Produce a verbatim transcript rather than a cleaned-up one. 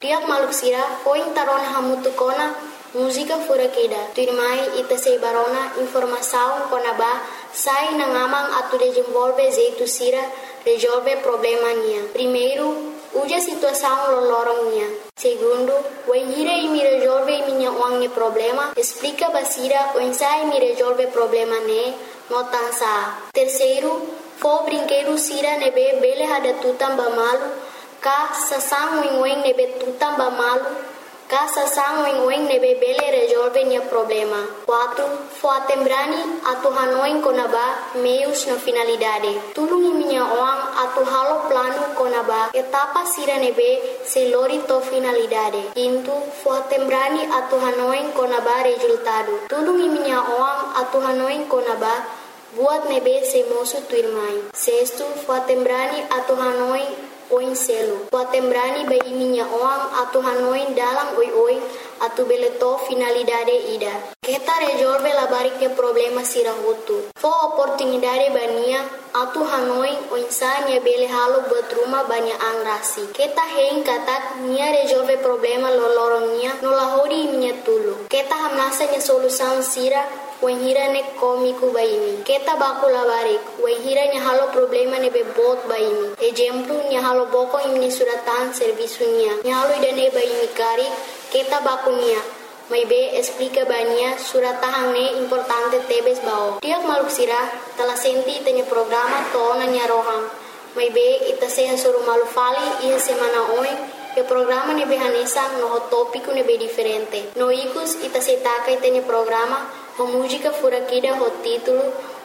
Tiap maluk sira foi tarona hamutu kona música furakida. Tuirmai ita sei barona informação konaba sai na ngamang atu desenvolve jeito sira resolve problema nia. Primeiro, uja situação lolorong nia. Segundo, o hira e me resolve minha wangi problema. Explica basira o ensai me resolve problema ne notansa. Terceiro, fo brinquedo sira nebe bele hada tutam bamalu ka sasang wing wing nebe tutam bamalu ka sasang wing wing nebe bele resolve nia problema. Quatro, fo atembrani atu hanoin konaba meios na finalidade. Tulungi minha oang atu halo plano konaba etapa sira nebe selori to finalidade. Quinto, fo atembrani atu hanoin konaba resultado. Tulungi minha oang atu hanoin konaba buat nebe se moço tuirmai. Sexto, fo atembrani atu hanoin oin selo. Fo atembrani bai minha oang atu hanoin dalam oi oi atu beleto finalidade ida. Kita resolve labarik ke problema sira hutu. Fo oportunidade bania atu hanoin oinsanya bele halo buat rumah banyak angrasi. Kita hein katak nia resolve problema lolorongnya nolahori minha tulu. Kita hamnasa nya solução sira wahira ne komiku baimi. Kita baku labarik wahira nya halo problema ne bebot baimi. Exemplo nya halo boko imni suratan servisunya. Nya halo idane baimi kari kita baku nia. Mai be explica bania suratahang ne importante tebes bao. Tiap maluk sira telah senti tanya programa tona nya rohang. Mai be ita seha suruh malu fali iha semana oi ke programa ne be hanesa no topico ne be diferente. No ikus ita setaka tanya programa ho música furakida ho título